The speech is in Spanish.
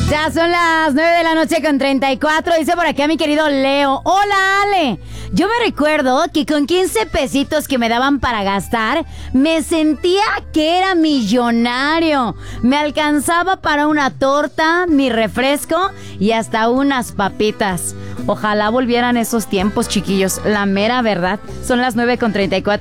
Ya son las 9:34 dice por aquí a mi querido Leo. Hola, Ale. Yo me recuerdo que con 15 pesitos que me daban para gastar, me sentía que era millonario. Me alcanzaba para una torta, mi refresco y hasta unas papitas. Ojalá volvieran esos tiempos, chiquillos. La mera verdad. Son las 9:34.